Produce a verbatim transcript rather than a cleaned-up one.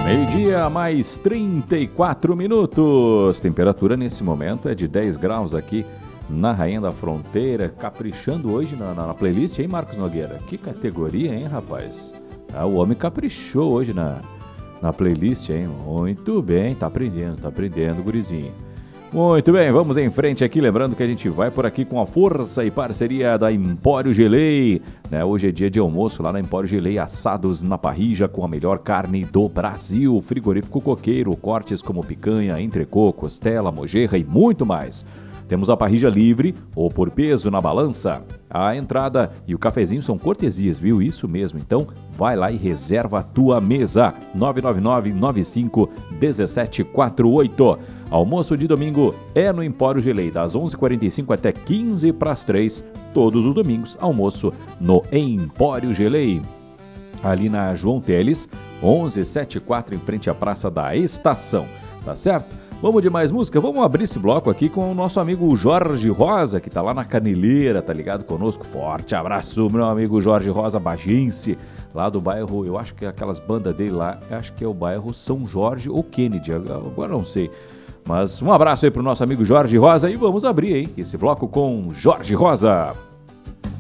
Meio-dia, mais trinta e quatro minutos. Temperatura nesse momento é de dez graus aqui na Rainha da Fronteira. Caprichando hoje na, na, na playlist, hein, Marcos Nogueira? Que categoria, hein, rapaz? Ah, o homem caprichou hoje na, na playlist, hein? Muito bem, tá aprendendo, tá aprendendo, gurizinho. Muito bem, vamos em frente aqui, lembrando que a gente vai por aqui com a força e parceria da Empório Gelei, né? Hoje é dia de almoço lá na Empório Gelei, assados na parrilla com a melhor carne do Brasil, frigorífico coqueiro, cortes como picanha, entrecô, costela, mojerra e muito mais. Temos a parrilla livre ou por peso na balança. A entrada e o cafezinho são cortesias, viu? Isso mesmo. Então, vai lá e reserva a tua mesa. nove nove nove, nove cinco um sete quatro oito. Almoço de domingo é no Empório Gelei, das onze e quarenta e cinco até quinze para as três. Todos os domingos, almoço no Empório Gelei. Ali na João Teles, onze setenta e quatro, em frente à Praça da Estação. Tá certo? Vamos de mais música? Vamos abrir esse bloco aqui com o nosso amigo Jorge Rosa, que tá lá na Caneleira, tá ligado conosco? Forte abraço, meu amigo Jorge Rosa Bagense, lá do bairro, eu acho que aquelas bandas dele lá, acho que é o bairro São Jorge ou Kennedy, agora não sei. Mas um abraço aí pro nosso amigo Jorge Rosa e vamos abrir, hein, esse bloco com Jorge Rosa.